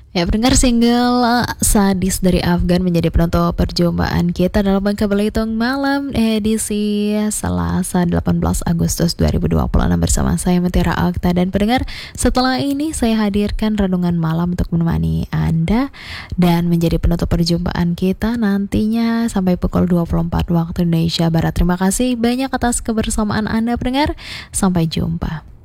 Ya, pendengar single Sadis dari Afgan menjadi penutup perjumpaan kita dalam Bangka Belitung Malam edisi Selasa 18 Agustus 2026 bersama saya Mutiara Akta. Dan pendengar, setelah ini saya hadirkan renungan malam untuk menemani Anda dan menjadi penutup perjumpaan kita nantinya sampai pukul 24 waktu Indonesia Barat. Terima kasih banyak atas kebersamaan Anda pendengar, sampai jumpa.